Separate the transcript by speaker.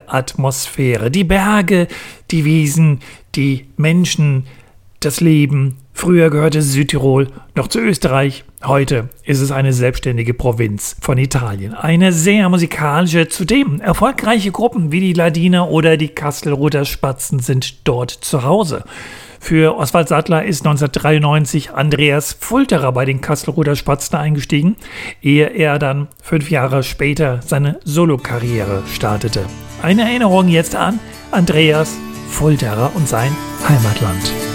Speaker 1: Atmosphäre. Die Berge, die Wiesen, die Menschen, das Leben. Früher gehörte Südtirol noch zu Österreich. Heute ist es eine selbstständige Provinz von Italien. Eine sehr musikalische, zudem erfolgreiche Gruppen wie die Ladiner oder die Kastelruther Spatzen sind dort zu Hause. Für Oswald Sattler ist 1993 Andreas Fulterer bei den Kastelruther Spatzen eingestiegen, ehe er dann 5 Jahre später seine Solokarriere startete. Eine Erinnerung jetzt an Andreas Fulterer und sein Heimatland.